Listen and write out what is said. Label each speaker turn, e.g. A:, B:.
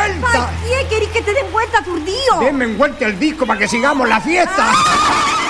A: vuelta.
B: ¿Para qué querés que te den vuelta, aturdido?
A: Denme en vuelta el disco para que sigamos la fiesta.